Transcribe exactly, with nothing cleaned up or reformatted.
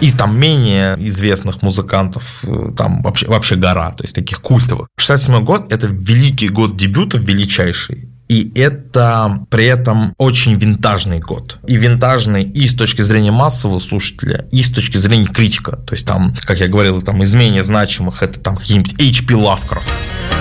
И там менее известных музыкантов, там вообще, вообще гора, то есть таких культовых. шестьдесят седьмой год – это великий год дебютов, величайший. И это при этом очень винтажный год. И винтажный и с точки зрения массового слушателя, и с точки зрения критика. То есть там, как я говорил, там из менее значимых это там какие-нибудь эйч пи Lovecraft.